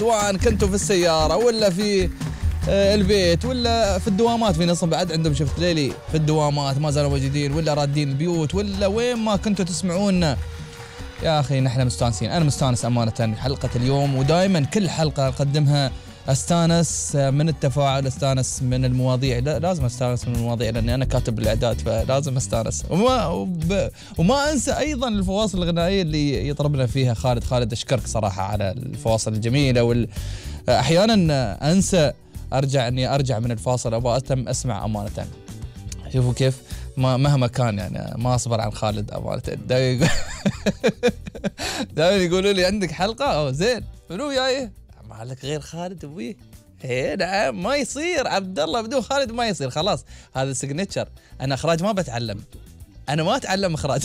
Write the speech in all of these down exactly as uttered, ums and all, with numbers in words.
سواء كنتوا في السيارة ولا في البيت ولا في الدوامات، في ناس بعد عندهم شفت ليلي في الدوامات ما زالوا موجودين، ولا رادين البيوت، ولا وين ما كنتوا تسمعونا. يا أخي نحن مستانسين، أنا مستانس أمانة حلقة اليوم، ودائما كل حلقة أقدمها استانس من التفاعل، استانس من المواضيع. لا لازم استانس من المواضيع لاني انا كاتب الاعداد، فلازم استانس. وما وب... وما انسى ايضا الفواصل الغنائيه اللي يطربنا فيها خالد. خالد اشكرك صراحه على الفواصل الجميله، وال احيانا انسى ارجع اني ارجع من الفاصل ابغى اتم اسمع امانه. شوفوا كيف ما مهما كان يعني ما اصبر عن خالد امانه. دائما دائما يقولوا لي عندك حلقه او زين منو جاي؟ ما لك غير خالد ابوي. ايه نعم ما يصير عبد الله بدون خالد ما يصير. خلاص هذا سيجنتشر. انا اخراج ما بتعلم، انا ما اتعلم اخراج.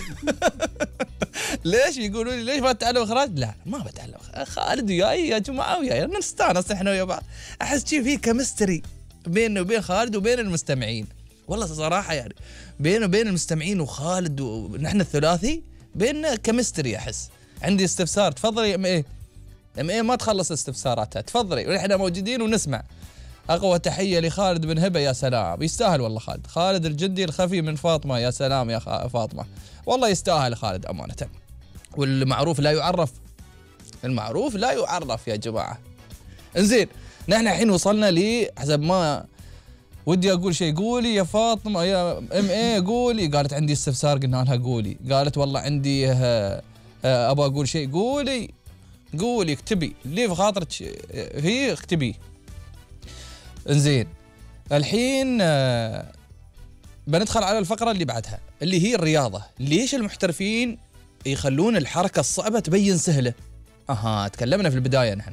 ليش يقولوا لي ليش ما تتعلم اخراج؟ لا ما بتعلم. خالد وياي يا جماعه وياي نستانس احنا ويا بعض. احس شي في كيمستري بينه وبين خالد وبين المستمعين. والله صراحه يعني بينه وبين المستمعين وخالد ونحن الثلاثي بيننا كيمستري. احس عندي استفسار تفضلي يا ام ايه. ام ايه ما تخلص استفساراتها تفضلي ونحن موجودين ونسمع. اقوى تحيه لخالد بن هبه. يا سلام يستاهل والله خالد. خالد الجدي الخفي من فاطمه. يا سلام يا فاطمه والله يستاهل خالد امانه. والمعروف لا يعرف، المعروف لا يعرف يا جماعه. انزين نحن الحين وصلنا لي حسب ما ودي اقول شيء. قولي يا فاطمه يا ام ايه قولي. قالت عندي استفسار قلنا لها قولي. قالت والله عندي ابغى اقول شيء. قولي قولي اكتبي اللي في خاطرك فيه اكتبي. انزين الحين بندخل على الفقره اللي بعدها اللي هي الرياضه. ليش المحترفين يخلون الحركه الصعبه تبين سهله؟ اها تكلمنا في البدايه نحن.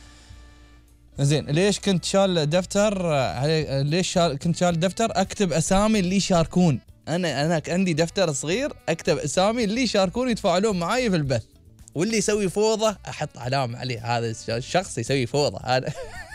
زين ليش كنت شال دفتر؟ ليش شال كنت شال دفتر اكتب اسامي اللي يشاركون. انا انا عندي دفتر صغير اكتب اسامي اللي يشاركون يتفاعلون معي في البث، واللي يسوي فوضى احط علامه عليه. هذا الشخص يسوي فوضى هذا.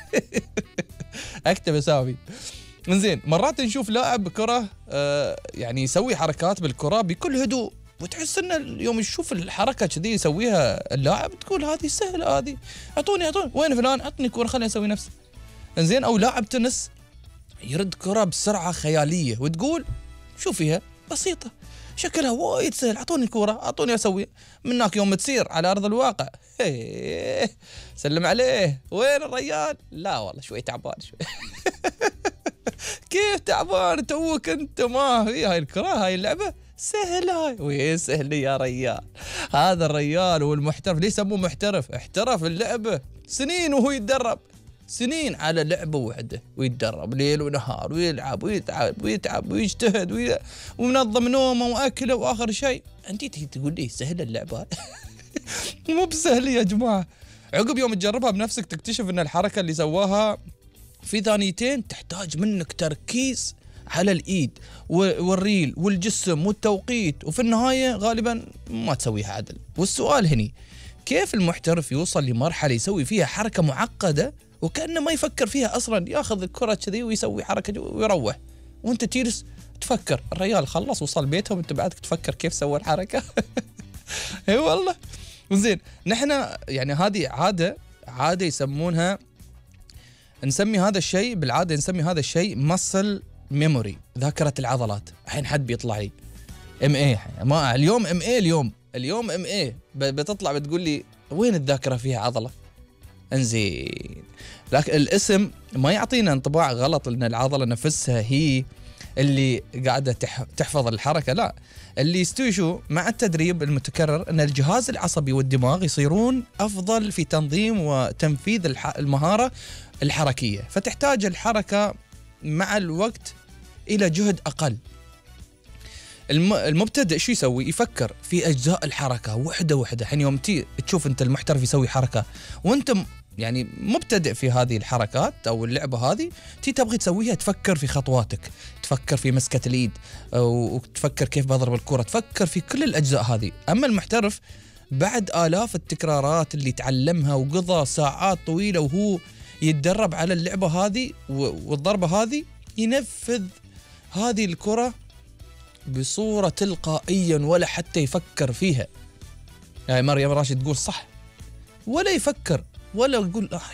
اكتب اسامي. زين مرات نشوف لاعب كره آه يعني يسوي حركات بالكره بكل هدوء، وتحس ان اليوم تشوف الحركه كذي يسويها اللاعب تقول هذه سهله، هذه اعطوني اعطوني وين فلان اعطني كره خليني اسوي نفسي. زين او لاعب تنس يرد كره بسرعه خياليه وتقول شو فيها بسيطه شكلها وايد سهل، اعطوني الكوره اعطوني اسوي. منك يوم تسير على ارض الواقع سلم عليه وين الريال؟ لا والله شوي تعبان شوي. كيف تعبان توك انت؟ ما هي هاي الكره هاي اللعبه سهله. هاي وين سهله يا ريال؟ هذا الريال والمحترف ليش سموه محترف؟ احترف اللعبه سنين وهو يتدرب سنين على لعبه واحده ويتدرب ليل ونهار ويلعب ويتعب ويتعب ويجتهد وي... ومنظم نومه واكله، واخر شيء انت تقول لي سهله اللعبه؟ مو بسهله يا جماعه. عقب يوم تجربها بنفسك تكتشف ان الحركه اللي سواها في ثانيتين تحتاج منك تركيز على الايد والريل والجسم والتوقيت، وفي النهايه غالبا ما تسويها عدل. والسؤال هني كيف المحترف يوصل لمرحله يسوي فيها حركه معقده وكأنه ما يفكر فيها اصلا، ياخذ الكره كذي ويسوي حركه ويروح وانت تجلس تفكر. الرجال خلص وصل بيته وانت بعدك تفكر كيف سوى الحركه. اي والله. زين نحن يعني هذه عاده عاده يسمونها، نسمي هذا الشيء بالعاده نسمي هذا الشيء مسل ميموري، ذاكره العضلات. الحين حد بيطلع لي ام اي ما اليوم ام اي اليوم اليوم ام اي بتطلع بتقول لي وين الذاكره فيها عضله؟ انزين لكن الاسم ما يعطينا انطباع غلط ان العضله نفسها هي اللي قاعده تحفظ الحركه. لا، اللي يستوي مع التدريب المتكرر ان الجهاز العصبي والدماغ يصيرون افضل في تنظيم وتنفيذ المهاره الحركيه، فتحتاج الحركه مع الوقت الى جهد اقل. المبتدئ شو يسوي؟ يفكر في اجزاء الحركه وحده وحده. حين يوم تي تشوف انت المحترف يسوي حركه وانت يعني مبتدئ في هذه الحركات او اللعبه هذه، تي تبغي تسويها تفكر في خطواتك، تفكر في مسكه اليد، وتفكر كيف بضرب الكره، تفكر في كل الاجزاء هذه. اما المحترف بعد آلاف التكرارات اللي تعلمها وقضى ساعات طويله وهو يتدرب على اللعبه هذه والضربه هذه، ينفذ هذه الكره بصورة تلقائيا ولا حتى يفكر فيها. يعني مريم راشد تقول صح، ولا يفكر ولا يقول